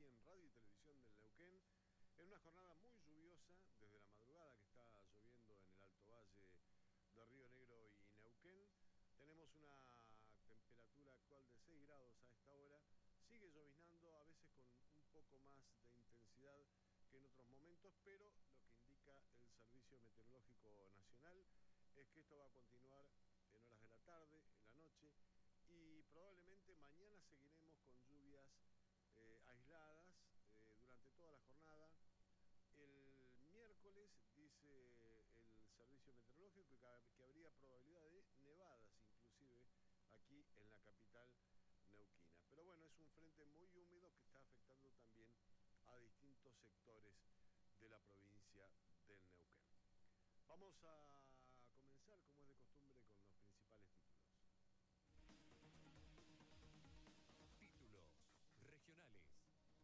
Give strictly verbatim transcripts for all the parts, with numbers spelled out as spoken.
en Radio y Televisión del Neuquén, en una jornada muy lluviosa, desde la madrugada que está lloviendo en el Alto Valle de Río Negro y Neuquén. Tenemos una temperatura actual de seis grados a esta hora, sigue lloviznando, a veces con un poco más de intensidad que en otros momentos, pero lo que indica el Servicio Meteorológico Nacional es que esto va a continuar en horas de la tarde, en la noche, y probablemente mañana seguiremos con lluvias eh, aisladas eh, durante toda la jornada. El miércoles, dice el Servicio Meteorológico, que, que habría probabilidad de nevadas, inclusive aquí en la capital neuquina. Pero bueno, es un frente muy húmedo que está afectando también a distintos sectores de la provincia del Neuquén. Vamos a comenzar, como es de costumbre, con los principales títulos. Títulos regionales.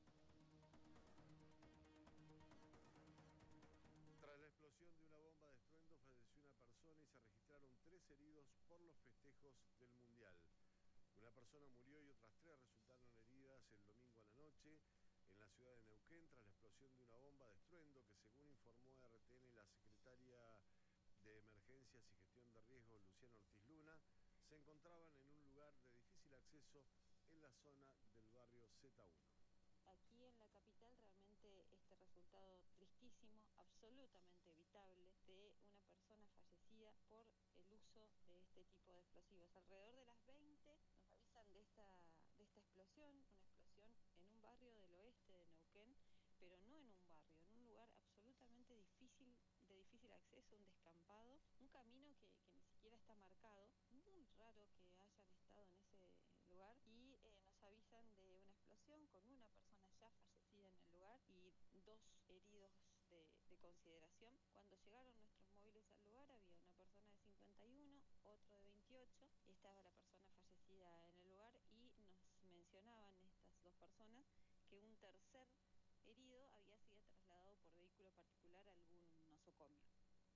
Tras la explosión de una bomba de estruendo falleció una persona y se registraron tres heridos por los festejos del Mundial. Una persona murió y otras tres resultaron heridas el domingo a la noche en la ciudad de Neuquén tras la explosión de una bomba de estruendo que, según informó R T N la secretaria de Emergencias y Gestión de Riesgos, Luciana Ortiz Luna, se encontraban en un lugar de difícil acceso en la zona del barrio Z uno. Aquí en la capital realmente este resultado tristísimo, absolutamente evitable, de una persona fallecida por el uso de este tipo de explosivos. Alrededor de las veinte nos avisan de esta, de esta explosión, una explosión en un barrio del oeste de Neuquén, pero no en un barrio, en un lugar absolutamente difícil, de difícil acceso, un descampado, un camino que, que ni siquiera está marcado. Muy raro que hayan estado en ese lugar y eh, nos avisan de una explosión con una persona ya fallecida en el lugar y dos heridos de, de consideración. Cuando llegaron nuestros móviles al lugar había una persona de cincuenta y uno, otro de veintiocho, y estaba la persona fallecida en el lugar y nos mencionaban estas dos personas que un tercer herido había sido trasladado por vehículo particular a algún nosocomio.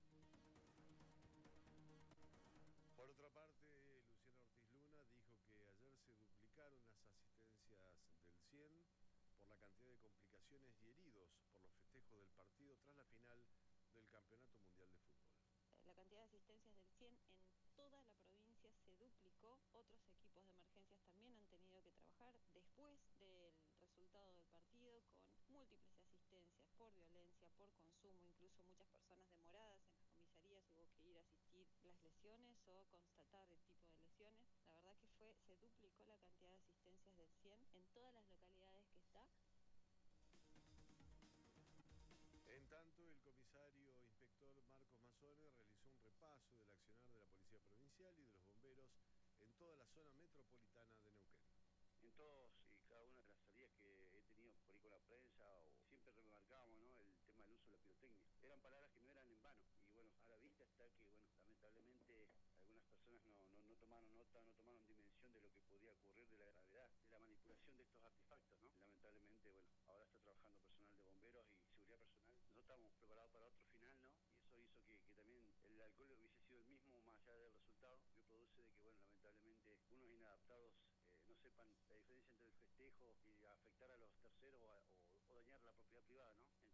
Por otra parte, Luciana Ortiz Luna dijo que ayer se duplicaron las asistencias del cien por la cantidad de complicaciones y heridos por los festejos del partido tras la final del Campeonato Mundial de Fútbol. La cantidad de asistencias del cien en toda la provincia se duplicó. Otros equipos de emergencias también han tenido que trabajar después del resultado del partido con múltiples asistencias por violencia, por consumo, incluso muchas personas demoradas en las comisarías hubo que ir a asistir las lesiones o constatar el tipo de lesiones. La verdad que fue, se duplicó la cantidad de asistencias del cien en todas las localidades que está. En tanto, el comisario inspector Marcos Mazzone realizó un repaso del accionar de la Policía Provincial y de los bomberos en toda la zona metropolitana de Neuquén. En todos y cada una de las salidas que he tenido por ahí con la prensa, o siempre remarcábamos, ¿no?, el tema del uso de la pirotecnia. Eran palabras que no eran en vano, y bueno, a la vista está que, bueno, lamentablemente algunas personas no, no, no tomaron nota, no tomaron dimensión de lo que podía ocurrir, de la gravedad, de la manipulación de estos artefactos, ¿no? Lamentablemente, bueno, ahora está trabajando personal de bomberos y seguridad personal. No estábamos preparados para otro final, ¿no? Y eso hizo que, que también el alcohol hubiese sido el mismo, más allá del resultado, que produce de que, bueno, lamentablemente unos inadaptados eh, no sepan la diferencia entre el festejo y afectar a los terceros o, a, o, o dañar la propiedad privada, ¿no? En